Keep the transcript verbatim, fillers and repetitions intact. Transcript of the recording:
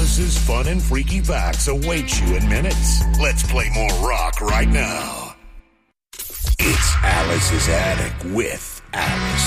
Alice's fun and freaky facts await you in minutes. Let's play more rock right now. It's Alice's Attic with Alice.